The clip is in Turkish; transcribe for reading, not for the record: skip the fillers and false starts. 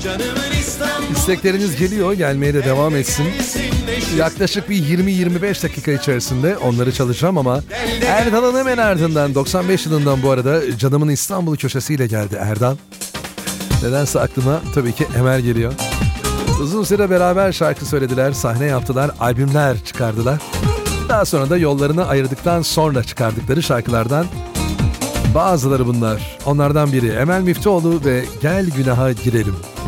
İstekleriniz geliyor, gelmeye de devam etsin. Yaklaşık bir 20-25 dakika içerisinde onları çalacağım ama Erdal'ın hemen ardından 95 yılından bu arada Canımın İstanbul köşesiyle geldi Erdal. Nedense aklıma tabii ki Emel geliyor. Uzun süre beraber şarkı söylediler, sahne yaptılar, albümler çıkardılar. Daha sonra da yollarını ayırdıktan sonra çıkardıkları şarkılardan bazıları bunlar. Onlardan biri Emel Müftüoğlu ve Gel Günaha Girelim.